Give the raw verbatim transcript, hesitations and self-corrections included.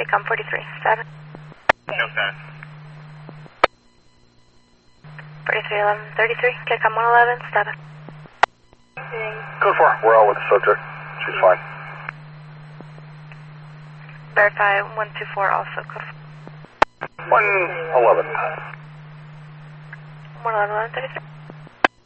K C O M forty-three, status. No status. forty-three eleven thirty-three, K C O M one eleven, status. Code four, we're all with the subject. She's fine. Verify one two four also, code one eleven. one eleven thirty-three.